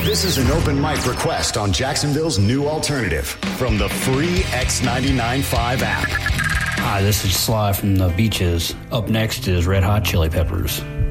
This is an open mic request on Jacksonville's new alternative from the free X99.5 app. Hi, this is Sly from the Beaches. Up next is Red Hot Chili Peppers.